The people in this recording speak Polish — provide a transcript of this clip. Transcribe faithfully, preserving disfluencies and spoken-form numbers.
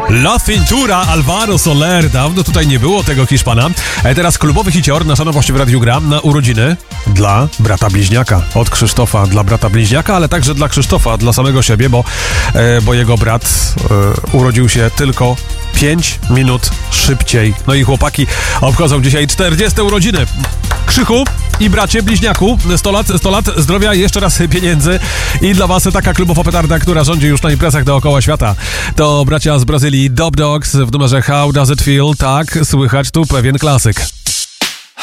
La Cintura, Alvaro Soler. Dawno tutaj nie było tego Hiszpana. E, teraz klubowy hicior, nasza nowość w Radiu Gra, na urodziny dla brata bliźniaka. Od Krzysztofa dla brata bliźniaka, ale także dla Krzysztofa, dla samego siebie, bo, e, bo jego brat e, urodził się tylko pięć minut szybciej. No i chłopaki obchodzą dzisiaj czterdzieste urodziny. Krzychu i bracie bliźniaku, sto lat, sto lat zdrowia i jeszcze raz pieniędzy. I dla was taka klubowa petarda, która rządzi już na imprezach dookoła świata. To bracia z Brazylii Dob Dogs w numerze How Does It Feel? Tak, słychać tu pewien klasyk.